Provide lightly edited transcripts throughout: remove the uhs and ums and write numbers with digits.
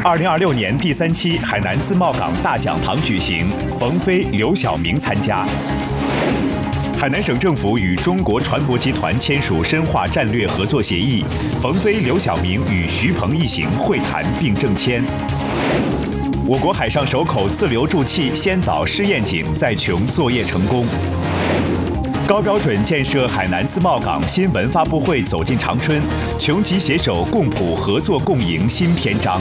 2026年第3期海南自贸港大讲堂举行，冯飞、刘晓明参加。海南省政府与中国船舶集团签署深化战略合作协议，冯飞、刘晓明与徐鹏一行会谈并证签。我国海上首口自流助气先导试验井在琼作业成功。高标准建设海南自贸港新闻发布会走进长春，琼集携手共谱合作共赢新篇章。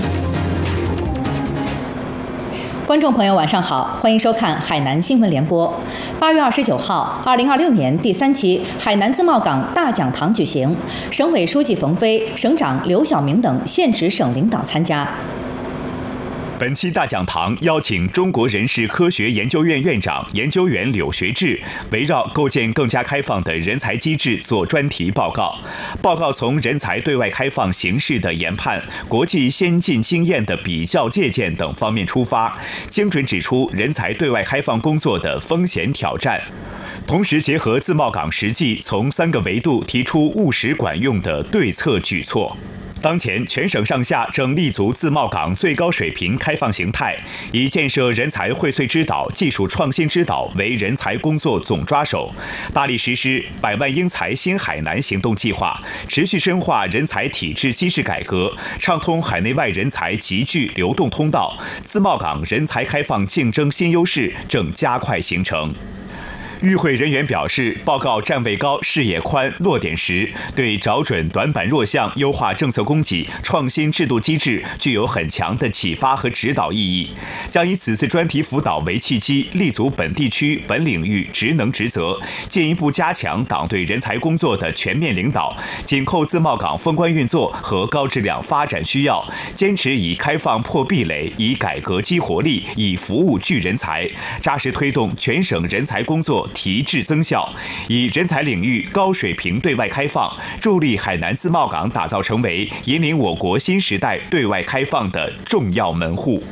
观众朋友，晚上好，欢迎收看海南新闻联播。8月29号，2026年第3期海南自贸港大讲堂举行，省委书记冯飞、省长刘晓明等现职省领导参加。 本期大讲堂邀请中国人事科学研究院院长、研究员柳学志围绕构建更加开放的人才机制做专题报告。报告从人才对外开放形势的研判、国际先进经验的比较借鉴等方面出发，精准指出人才对外开放工作的风险挑战。同时结合自贸港实际，从3个维度提出务实管用的对策举措。当前，全省上下正立足自贸港最高水平开放形态，以建设人才荟萃之岛、技术创新之岛为人才工作总抓手，大力实施100万英才新海南行动计划，持续深化人才体制机制改革，畅通海内外人才集聚流动通道。自贸港人才开放竞争新优势正加快形成。与会人员表示，报告站位高、视野宽、落点实，对找准短板弱项、优化政策供给、创新制度机制具有很强的启发和指导意义，将以此次专题辅导为契机，立足本地区、本领域职能职责，进一步加强党对人才工作的全面领导，紧扣自贸港封关运作和高质量发展需要，坚持以开放破壁垒，以改革激活力，以服务聚人才，扎实推动全省人才工作提质增效，以人才领域高水平对外开放，助力海南自贸港打造成为引领我国新时代对外开放的重要门户。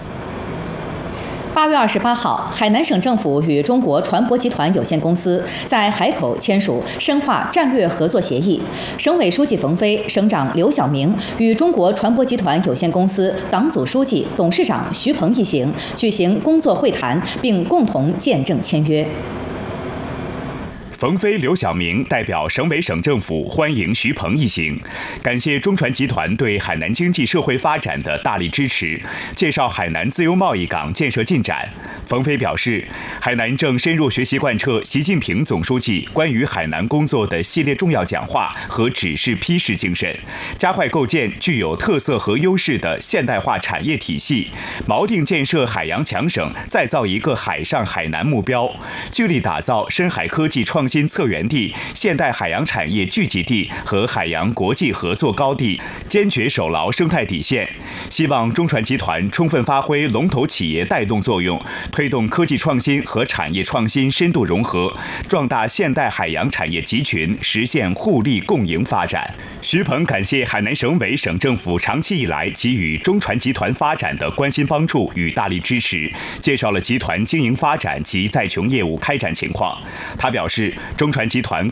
8月28号，海南省政府与中国船舶集团有限公司在海口签署深化战略合作协议。省委书记冯飞、省长刘晓明与中国船舶集团有限公司党组书记、董事长徐鹏一行举行工作会谈，并共同见证签约。 冯飞、刘晓明代表省委省政府欢迎徐鹏一行，感谢中船集团对海南经济社会发展的大力支持，介绍海南自由贸易港建设进展。冯飞表示，海南正深入学习贯彻习近平总书记关于海南工作的系列重要讲话和指示批示精神，加快构建具有特色和优势的现代化产业体系，锚定建设海洋强省、再造一个海上海南目标，聚力打造深海科技创新策源地、现代海洋产业聚集地和海洋国际合作高地，坚决守牢生态底线。希望中船集团充分发挥龙头企业带动作用，推动科技创新和产业创新深度融合，壮大现代海洋产业集群，实现互利共赢发展。徐鹏感谢海南省委省政府长期以来给予中船集团发展的关心帮助与大力支持，介绍了集团经营发展及在琼业务开展情况。他表示，中船集团